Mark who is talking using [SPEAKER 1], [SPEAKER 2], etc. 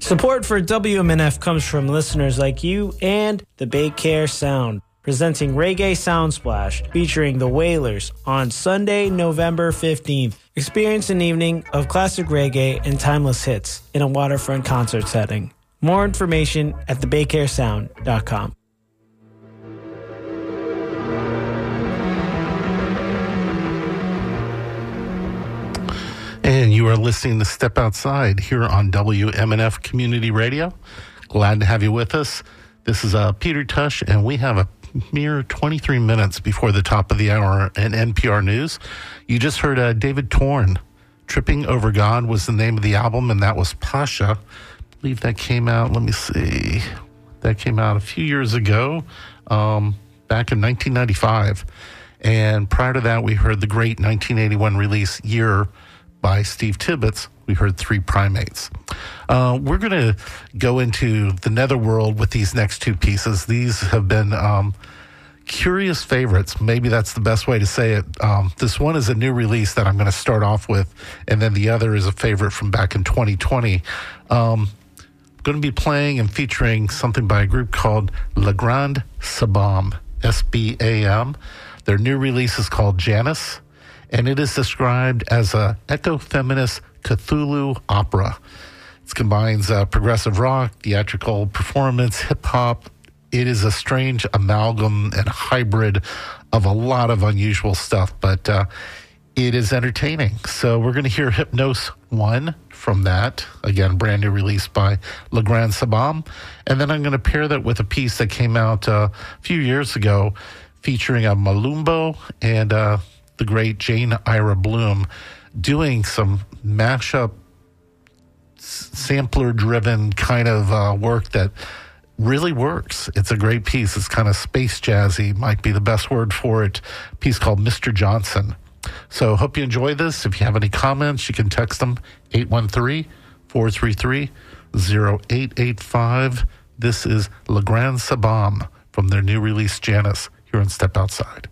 [SPEAKER 1] Support for WMNF comes from listeners like you and the Bay Care Sound, presenting Reggae Soundsplash featuring the Wailers on Sunday, November 15th. Experience an evening of classic reggae and timeless hits in a waterfront concert setting. More information at thebaycaresound.com.
[SPEAKER 2] And you are listening to Step Outside here on WMNF Community Radio. Glad to have you with us. This is Peter Tush, and we have a mere 23 minutes before the top of the hour in NPR News. You just heard David Torn. Tripping Over God was the name of the album, and that was Pasha. I believe that came out, let me see. That came out a few years ago, back in 1995. And prior to that, we heard the great 1981 release Year by Steve Tibbetts. We heard Three Primates. We're going to go into the netherworld with these next two pieces. These have been curious favorites. Maybe that's the best way to say it. This one is a new release that I'm going to start off with, and then the other is a favorite from back in 2020. I'm going to be playing and featuring something by a group called Le Grand Sabam, S-B-A-M. Their new release is called Janus, and it is described as a eco-feminist Cthulhu opera. It combines progressive rock, theatrical performance, hip-hop. It is a strange amalgam and hybrid of a lot of unusual stuff, but it is entertaining. So we're going to hear Hypnos 1 from that, again, brand new release by Le Grand Sabam. And then I'm going to pair that with a piece that came out a few years ago featuring a Malumbo and the great Jane Ira Bloom doing some mashup, sampler-driven kind of work that really works. It's a great piece. It's kind of space jazzy, might be the best word for it. A piece called Mr. Johnson. So hope you enjoy this. If you have any comments, you can text them 813-433-0885. This is Le Grand Sabam from their new release Janus here on Step Outside.